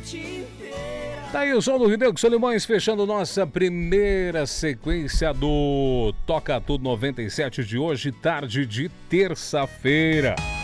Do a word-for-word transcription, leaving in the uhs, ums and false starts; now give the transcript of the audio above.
Tá aí o som do Rideu Solimões fechando nossa primeira sequência do Toca Tudo noventa e sete de hoje, tarde de terça-feira.